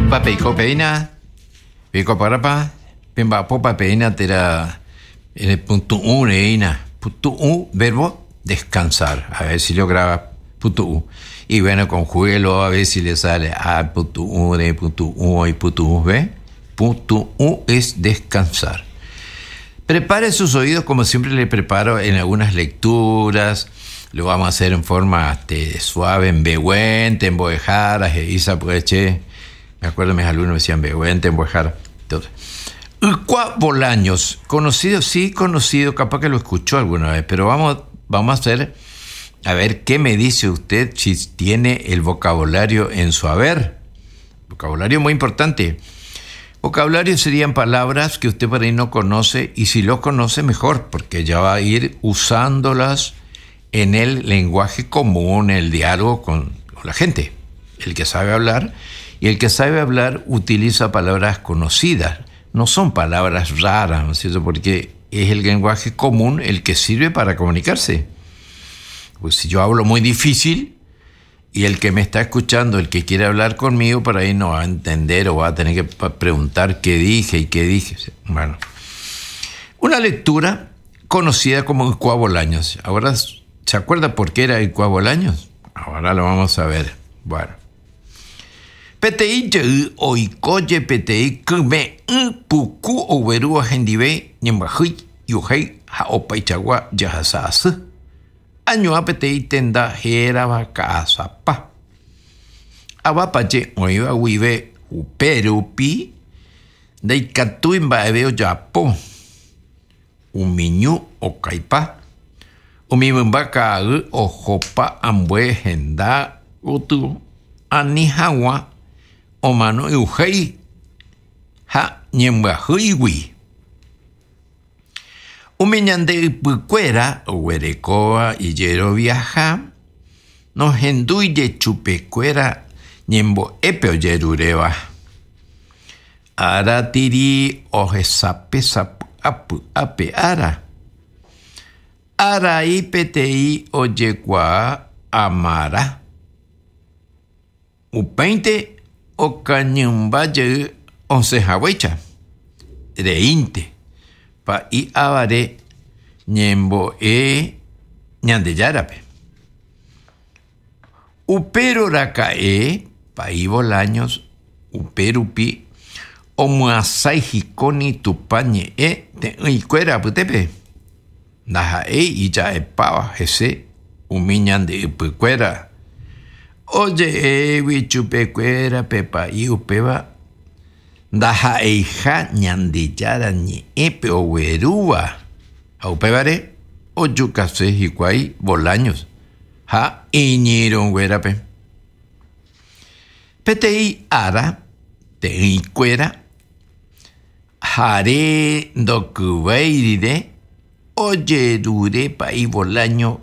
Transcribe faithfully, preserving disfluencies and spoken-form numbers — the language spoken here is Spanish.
Papeiko peina, piko parapa, pimba popa peina tera el punto u neina, punto u verbo descansar, a ver si lo graba punto u. Y bueno, conjuguelo a ver si le sale a punto u, de punto u y punto u, ¿ve? Punto u es descansar. Prepare sus oídos como siempre le preparo en algunas lecturas. Lo vamos a hacer en forma este, suave, en behuente, en boejaras, isa pueche. Me acuerdo mis alumnos me decían behuente, en boejaras. Entonces, Ulcua Bolaños, conocido, sí, conocido, capaz que lo escuchó alguna vez, pero vamos, vamos a hacer, a ver qué me dice usted si tiene el vocabulario en su haber. Vocabulario muy importante. Vocabulario serían palabras que usted por ahí no conoce, y si lo conoce mejor, porque ya va a ir usándolas en el lenguaje común, el diálogo con, con la gente. El que sabe hablar, y el que sabe hablar utiliza palabras conocidas. No son palabras raras, ¿no es cierto? Porque es el lenguaje común el que sirve para comunicarse. Pues si yo hablo muy difícil, y el que me está escuchando, el que quiere hablar conmigo, por ahí no va a entender o va a tener que preguntar qué dije y qué dije. Bueno, una lectura conocida como Ulcua Bolaños. Ahora, ¿se acuerda por qué era Ulcua Bolaños? Ahora lo vamos a ver. Bueno. Petei ye oikoye petei kume puku oberua hendibe nyambahui yuhei haopaichagua yahasas. Año apetei tenda heraba kasapa. Abapache oiva wive uperupi deikatu imbaebeo japo. Umiñu okaipa. Umimmbaka ojopa ambue henda utu anihawa omano iuhei ha nyembahuiwi. Umiñande ipucuera uerecoa y yero viaja no henduye chupecuera ñembo epe oyerureva. Ara tiri ojesape sapu apu ape ara. Ara ipetei oyekua amara. Upeinte o cañumbaye once jawecha. Reinte. Pa i avare ñembo e ñandeyarape. Upero rakae pa i Bolaños uperupi o muasai jikoni tupañe e te icuera putepe. Naja e y ya e pava jese umiñan de upecuera. Oye e wichupecuera pepa i upeba. Daja eija ñandillara ñi epe o werúa. Aupevare o yucase jicuay Bolaños. Ja iñiron huerape. Petei ara te icuera. Jare docuveiride. Oye dure pa i Bolaño